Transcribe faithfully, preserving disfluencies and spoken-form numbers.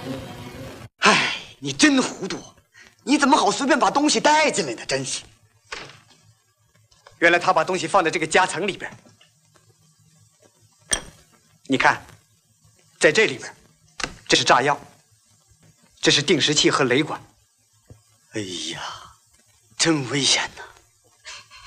哎，你真糊涂！你怎么好随便把东西带进来呢？真是。原来他把东西放在这个夹层里边。你看，在这里边，这是炸药，这是定时器和雷管。哎呀，真危险呐！